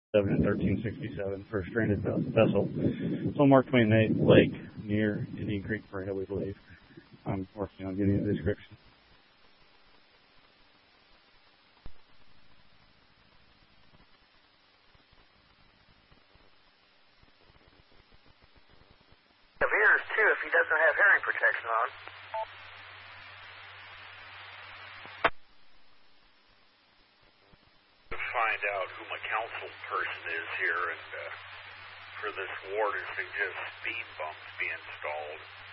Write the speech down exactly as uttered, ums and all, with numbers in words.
seven thirteen sixty-seven for a stranded vessel. It's on Mark Twain Lake near Indian Creek Marina, we believe. I'm working on getting a description. Of ears too, if he doesn't have hearing protection on. To find out who my council person is here, and uh, for this war to suggest speed bumps be installed.